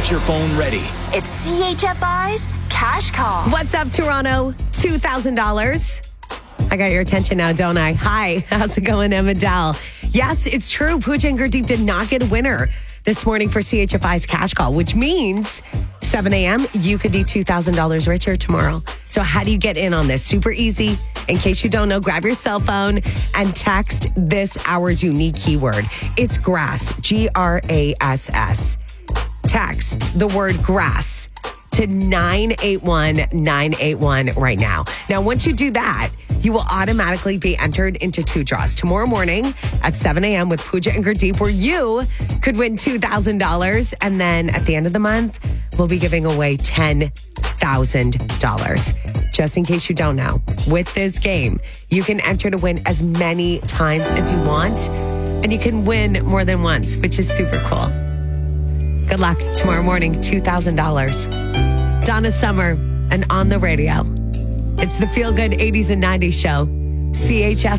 Get your phone ready. It's CHFI's Cash Call. What's up, Toronto? $2,000. I got your attention now, don't I? Hi, how's it going, Emma Dell? Yes, it's true. Pooja and Gurdeep did not get a winner this morning for CHFI's Cash Call, which means 7 a.m., you could be $2,000 richer tomorrow. So how do you get in on this? Super easy. In case you don't know, grab your cell phone and text this hour's unique keyword. It's grass, GRASS. Text the word grass to 981-981 right now. Now, once you do that, you will automatically be entered into two draws tomorrow morning at 7 a.m. with Pooja and Gurdeep, where you could win $2,000. And then at the end of the month, we'll be giving away $10,000. Just in case you don't know, with this game, you can enter to win as many times as you want, and you can win more than once, which is super cool. Good luck tomorrow morning, $2,000. Donna Summer and On the Radio. It's the Feel Good 80s and 90s show, CHF.